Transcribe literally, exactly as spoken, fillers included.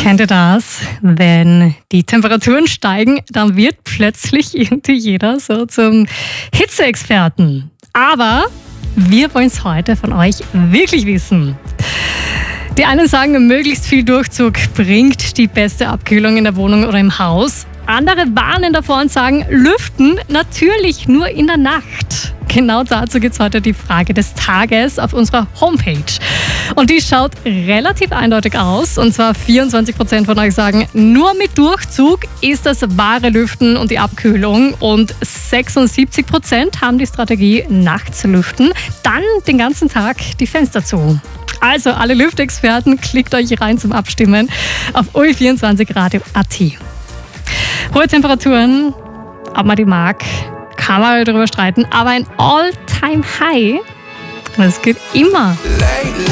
Kennt ihr das? Wenn die Temperaturen steigen, dann wird plötzlich irgendwie jeder so zum Hitzeexperten. Aber wir wollen es heute von euch wirklich wissen. Die einen sagen, möglichst viel Durchzug bringt die beste Abkühlung in der Wohnung oder im Haus. Andere warnen davor und sagen, lüften natürlich nur in der Nacht. Genau dazu gibt es heute die Frage des Tages auf unserer Homepage. Und die schaut relativ eindeutig aus. Und zwar vierundzwanzig Prozent von euch sagen, nur mit Durchzug ist das wahre Lüften und die Abkühlung. Und sechsundsiebzig Prozent haben die Strategie, nachts lüften, dann den ganzen Tag die Fenster zu. Also alle Lüftexperten, klickt euch rein zum Abstimmen auf O E vierundzwanzig Radio Punkt A T. Hohe Temperaturen, ob man die mag, kann man darüber streiten, aber ein All-Time-High, das geht immer.